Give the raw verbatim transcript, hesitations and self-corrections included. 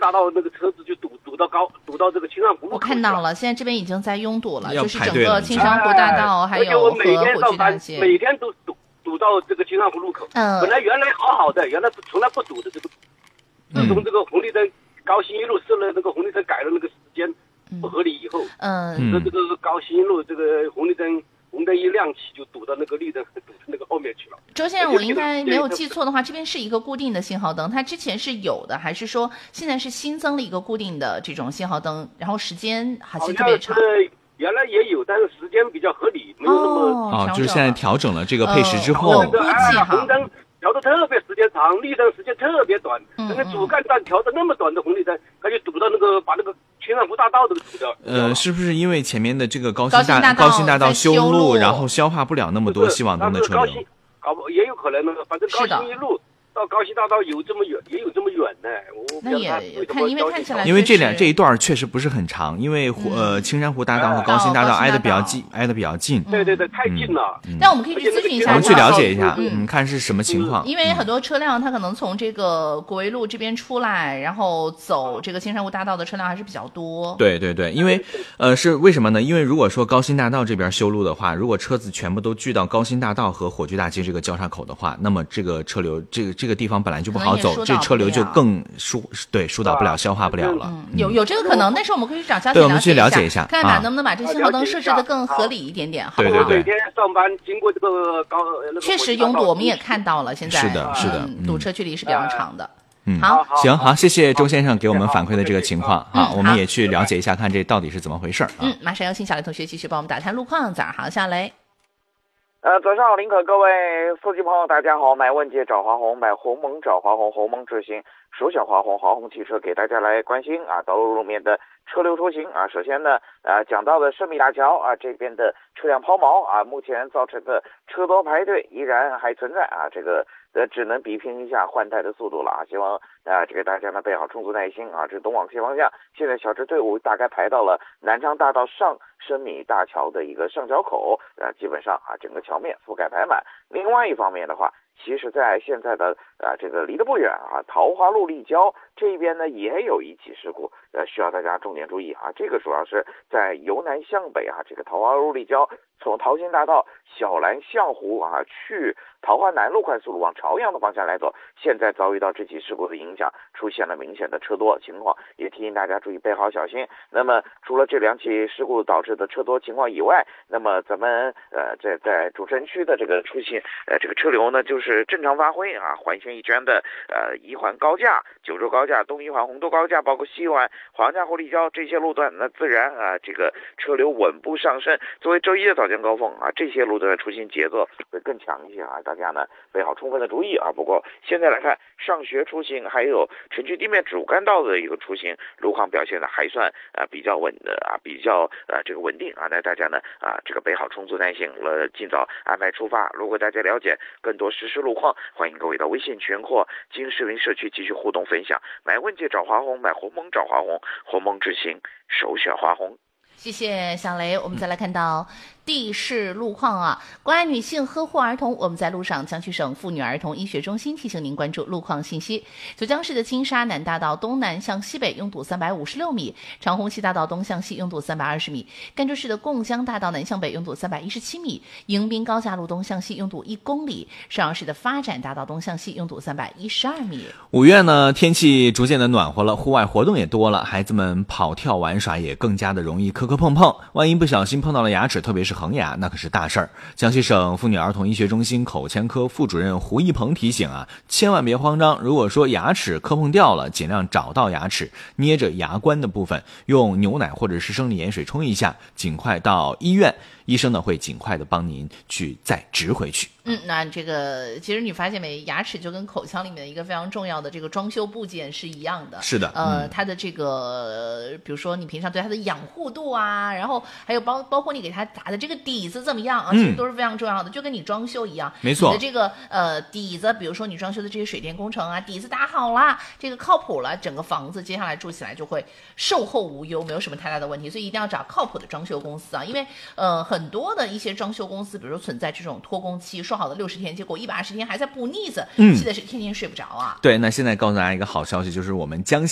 大道那个车子就堵堵到高堵到这个青山湖路口。 我看到了，现在这边已经在拥堵了，就是整了个青山湖大道、哎、还有和火炬大街， 每天都堵堵到这个青山湖路口。 嗯， 本来原来好好的，原来从来不堵的这个，自从这个红绿灯高新一路设了那个红绿灯改了那个时间不合理以后， 嗯， 这这个高新一路这个红绿灯红灯一亮起就堵到那个绿灯堵到那个后面去了。 周先生，我应该没有记错的话，这边是一个固定的信号灯，它之前是有的，还是说现在是新增了一个固定的这种信号灯，然后时间好像特别长？ 原来也有，但是时间比较合理，没有那么啊、哦，就是现在调整了这个配时之后， 呃、估计哈， 红灯调的特别时间长，绿灯时间特别短， 嗯、 那个主干道调的那么短的红绿灯，它就堵到那个把那个青山湖大道都堵掉。 呃，是不是因为前面的这个高新大高新大道修路， 然后消化不了那么多希望灯的车流？ 搞不也有可能呢，反正高新一路到高新大道有这么远，也有这么远呢。我那也看，因为看起来， 因为这两这一段确实不是很长，因为湖、嗯、呃青山湖大道和高新大道挨得比较近，挨得比较近。 对对对，太近了。 嗯、但我们可以去咨询一下， 我们去了解一下，嗯，嗯看是什么情况。 因为很多车辆它可能从这个国维路这边出来，然后走这个青山湖大道的车辆还是比较多。 对对对，因为呃是为什么呢？因为如果说高新大道这边修路的话，如果车子全部都聚到高新大道和火炬大街这个交叉口的话，那么这个车流这个这个地方本来就不好走，这车流就更疏对疏导不了、消化不了了。 嗯，有有这个可能，但是我们可以找交警对，我们去了解一下， 看看能不能把这信号灯设置的更合理一点点，好不好？ 对对对。 每天上班经过这个高， 确实拥堵，我们也看到了，现在是的，是的， 堵车距离是比较长的。 嗯， 好， 行好，谢谢周先生给我们反馈的这个情况啊，我们也去了解一下，看这到底是怎么回事啊。 嗯，马上有请小雷同学继续帮我们打探路况。早上好，小雷。 呃，早上好，林可，各位司机朋友，大家好！买问界找华宏，买鸿蒙找华宏，鸿蒙智行首选华宏，华宏汽车给大家来关心啊，道路路面的车流出行啊。首先呢，呃，讲到的胜利大桥啊，这边的车辆抛锚啊，目前造成的车多排队依然还存在啊，这个呃只能比拼一下换代的速度了啊。希望啊，这个大家呢备好充足耐心啊。这东往西方向，现在小支队伍大概排到了南昌大道上升米大桥的一个上桥口，呃，基本上啊整个桥面覆盖排满。另外一方面的话，其实在现在的啊这个离得不远啊，桃花路立交这一边呢也有一起事故，呃需要大家重点注意啊。这个主要是在由南向北啊，这个桃花路立交从桃心大道小兰象湖啊去桃花南路快速路往朝阳的方向来走，现在遭遇到这起事故的影响，出现了明显的车多情况，也提醒大家注意备好小心。那么除了这两起事故导致的车多情况以外，那么咱们呃在在主城区的这个出行呃这个车流呢就是正常发挥啊，环圈一圈的呃一环高架、九州高架、东一环红豆高架，包括西环黄家湖立交这些路段，那自然啊这个车流稳步上升。作为周一的早间高峰啊，这些路段的出行节奏会更强一些啊，大家呢备好充分的注意啊。不过现在来看，上学出行还有城区地面主干道的一个出行路况表现的还算啊比较稳的啊，比较啊这个稳定啊。那大家呢啊这个备好充足耐心了，尽早安排出发。如果大家了解更多实时路况，欢迎各位到微信群或金视频社区继续互动分享。买问界找华宏，买鸿蒙找华宏，鸿蒙智行首选华宏。 谢谢小雷。我们再来看到地市路况啊，关爱女性呵护儿童，我们在路上。江西省妇女儿童医学中心提醒您关注路况信息。九江市的青沙南大道东南向西北拥堵三百五十六米，长虹西大道东向西拥堵三百二十米，赣州市的贡江大道南向北拥堵三百一十七米，迎宾高架路东向西拥堵一公里，邵阳市的发展大道东向西拥堵三百一十二米。 五月呢，天气逐渐的暖和了，户外活动也多了，孩子们跑跳玩耍也更加的容易磕磕碰碰，万一不小心碰到了牙齿，特别是恒牙，那可是大事儿。江西省妇女儿童医学中心口腔科副主任胡一鹏提醒啊，千万别慌张，如果说牙齿磕碰掉了，尽量找到牙齿，捏着牙关的部分，用牛奶或者是生理盐水冲一下，尽快到医院，医生呢会尽快的帮您去再植回去。 嗯，那这个其实你发现没，牙齿就跟口腔里面的一个非常重要的这个装修部件是一样的。 是的， 呃， 嗯、 它的这个、呃、比如说你平常对它的养护度啊，然后还有包包括你给它打的这个底子怎么样啊，其实都是非常重要的，嗯、就跟你装修一样。 没错， 你的这个呃底子，比如说你装修的这些水电工程啊，底子打好了，这个靠谱了，整个房子接下来住起来就会售后无忧，没有什么太大的问题。所以一定要找靠谱的装修公司啊，因为呃很多的一些装修公司，比如说存在这种拖工期，说好的六十天，结果一百二十天还在补腻子， 嗯， 气的是天天睡不着啊。 对，那现在告诉大家一个好消息，就是我们江西